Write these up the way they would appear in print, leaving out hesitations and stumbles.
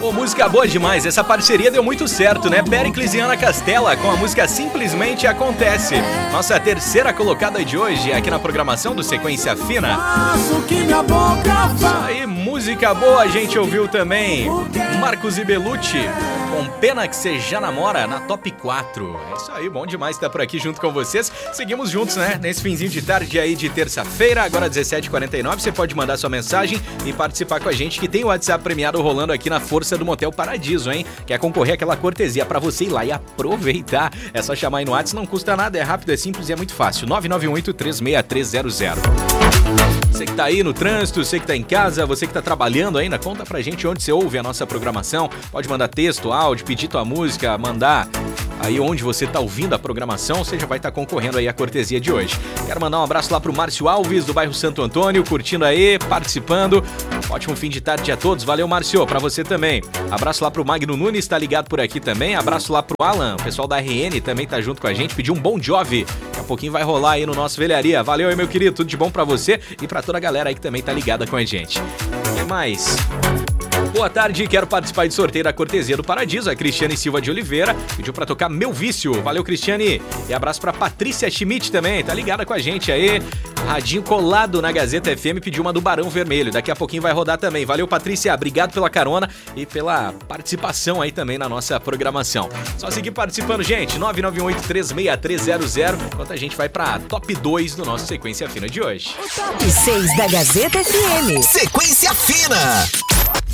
Pô, música boa demais, essa parceria deu muito certo, né? Pericles e Ana Castela com a música Simplesmente Acontece. Nossa terceira colocada de hoje aqui na programação do Sequência Fina. Isso aí, música boa, a gente ouviu também Marcos e Belucci com Pena Que Cê Já Namora na Top 4. É isso aí, bom demais estar por aqui junto com vocês. Seguimos juntos, né? Nesse finzinho de tarde aí de terça-feira, agora 17h49. Você pode mandar sua mensagem e participar com a gente, que tem o WhatsApp premiado rolando aqui na Força do Motel Paradiso, hein? Quer concorrer àquela cortesia pra você ir lá e aproveitar. É só chamar aí no WhatsApp, não custa nada, é rápido, é simples e é muito fácil. 998-36300. Você que tá aí no trânsito, você que tá em casa, você que tá trabalhando ainda, conta pra gente onde você ouve a nossa programação. Pode mandar texto, áudio, pedir tua música, mandar aí onde você tá ouvindo a programação, você já vai estar concorrendo aí à cortesia de hoje. Quero mandar um abraço lá pro Márcio Alves, do bairro Santo Antônio, curtindo aí, participando. Ótimo fim de tarde a todos. Valeu, Márcio, pra você também. Abraço lá pro Magno Nunes, tá ligado por aqui também. Abraço lá pro Alan, o pessoal da RN também tá junto com a gente. Pediu um Bon Jovi. Daqui a pouquinho vai rolar aí no nosso Velharia. Valeu aí, meu querido. Tudo de bom pra você e pra toda a galera aí que também tá ligada com a gente. O que mais? Boa tarde, quero participar de sorteio da cortesia do Paradiso. A Cristiane Silva de Oliveira pediu pra tocar Meu Vício. Valeu, Cristiane. E abraço pra Patrícia Schmidt também, tá ligada com a gente aí. Radinho colado na Gazeta FM, pediu uma do Barão Vermelho. Daqui a pouquinho vai rodar também. Valeu, Patrícia. Obrigado pela carona e pela participação aí também na nossa programação. Só seguir participando, gente. 998-36300. Enquanto a gente vai pra Top 2 do nosso Sequência Fina de hoje. Top 6 da Gazeta FM. Sequência Fina.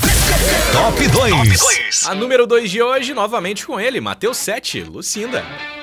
Top 2. A número 2 de hoje, novamente com ele, Mateus 7, Lucinda.